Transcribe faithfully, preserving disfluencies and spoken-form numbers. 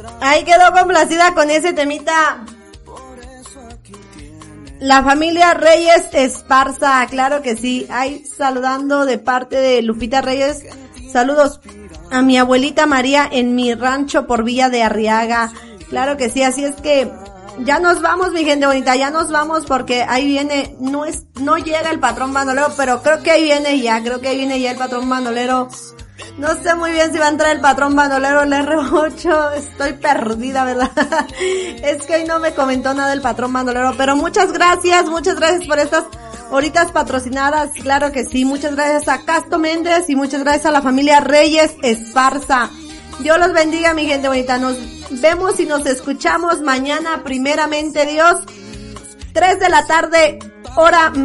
Ahí quedó complacida con ese temita la familia Reyes Esparza, claro que sí. Ahí saludando de parte de Lupita Reyes. Saludos a mi abuelita María en mi rancho por Villa de Arriaga. Claro que sí, así es que ya nos vamos, mi gente bonita, ya nos vamos porque ahí viene, no es, no llega el patrón bandolero, pero creo que ahí viene ya, creo que ahí viene ya el patrón bandolero. No sé muy bien si va a entrar el patrón bandolero, el erre ocho, estoy perdida, ¿verdad? Es que hoy no me comentó nada el patrón bandolero, pero muchas gracias, muchas gracias por estas horitas patrocinadas, claro que sí, muchas gracias a Casto Méndez y muchas gracias a la familia Reyes Esparza. Dios los bendiga, mi gente bonita, nos vemos y nos escuchamos mañana, primeramente Dios, tres de la tarde, hora